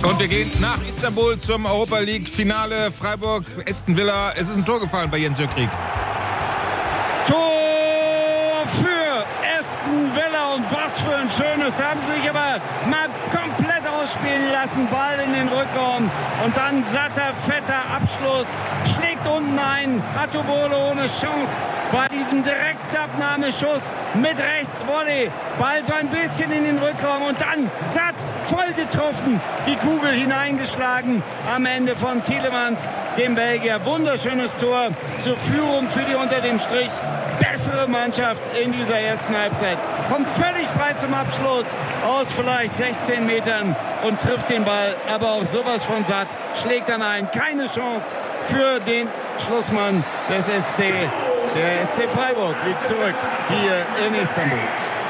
Und wir gehen nach Istanbul zum Europa League Finale Freiburg-Aston Villa. Es ist ein Tor gefallen bei Jens Jörg. Tor für Aston Villa und was für ein schönes, haben sich aber mal komplett ausspielen lassen, Ball in den Rückraum und dann satter, fetter Abschluss, schlägt unten ein, Atubolo ohne Chance bei diesem Direktabnahmeschuss mit rechts Volley, Ball so ein bisschen in den Rückraum und dann satt, voll getroffen, die Kugel hineingeschlagen am Ende von Tielemans, dem Belgier. Wunderschönes Tor zur Führung für die unter dem Strich bessere Mannschaft in dieser ersten Halbzeit. Kommt völlig frei zum Abschluss aus vielleicht 16 Metern und trifft den Ball, aber auch sowas von satt, schlägt dann ein. Keine Chance für den Schlussmann des SC. Der SC Freiburg liegt zurück hier in Istanbul.